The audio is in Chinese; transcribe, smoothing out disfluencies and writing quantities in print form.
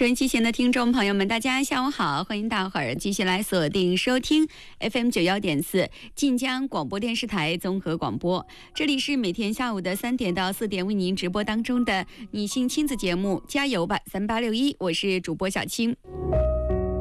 收音机前的听众朋友们，大家下午好，欢迎大伙儿继续来锁定收听 FM91.4 晋江广播电视台综合广播。这里是每天下午的3点到4点为您直播当中的女性亲子节目《加油吧3861》，我是主播小青。